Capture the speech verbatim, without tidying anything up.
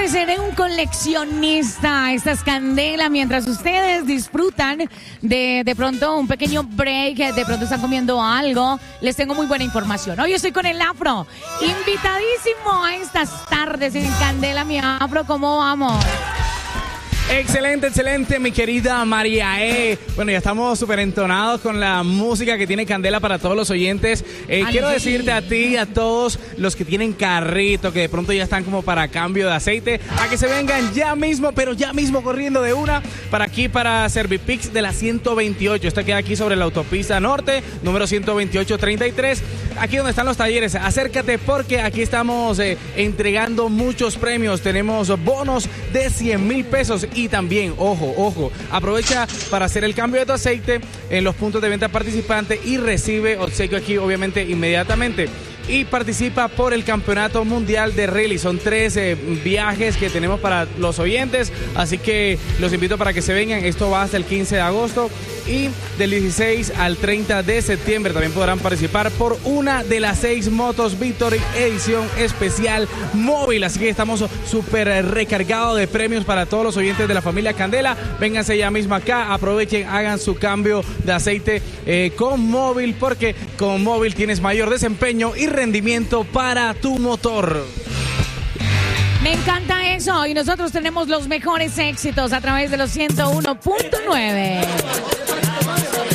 de ser un coleccionista. Esta es Candela. Mientras ustedes disfrutan de de pronto un pequeño break, de pronto están comiendo algo, les tengo muy buena información. Hoy estoy con el Afro, invitadísimo a estas tardes en Candela, mi Afro. ¿Cómo vamos? Excelente, excelente, mi querida María E. Bueno, ya estamos súper entonados con la música que tiene Candela para todos los oyentes. Eh, quiero decirte a ti y a todos los que tienen carrito, que de pronto ya están como para cambio de aceite, a que se vengan ya mismo, pero ya mismo corriendo de una, para aquí, para Servipix de la ciento veintiocho. Esta queda aquí sobre la autopista norte, número ciento veintiocho treinta y tres. Aquí donde están los talleres, acércate porque aquí estamos eh, entregando muchos premios. Tenemos bonos de cien mil pesos. Y también, ojo, ojo, aprovecha para hacer el cambio de tu aceite en los puntos de venta participantes y recibe obsequio aquí, obviamente, inmediatamente. Y participa por el Campeonato Mundial de Rally. Son tres eh, viajes que tenemos para los oyentes, así que los invito para que se vengan. Esto va hasta el quince de agosto y del dieciséis al treinta de septiembre también podrán participar por una de las seis motos Victory edición especial móvil. Así que estamos súper recargados de premios para todos los oyentes de la familia Candela. Vénganse ya mismo acá, aprovechen, hagan su cambio de aceite eh, con móvil, porque con móvil tienes mayor desempeño y rendimiento para tu motor. Me encanta eso, y nosotros tenemos los mejores éxitos a través de los ciento uno punto nueve.